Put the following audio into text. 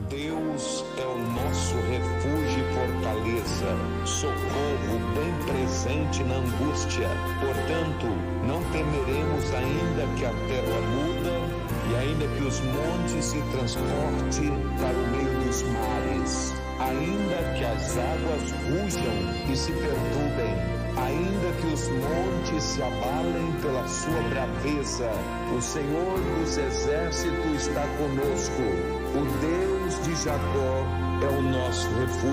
Deus é o nosso refúgio e fortaleza, socorro bem presente na angústia. Portanto, não temeremos, ainda que a terra muda e ainda que os montes se transportem para o meio dos mares, ainda que as águas rujam e se perturbem, ainda que os montes se abalem pela sua braveza, o Senhor dos exércitos está conosco. O Deus de Jacó é o nosso refúgio.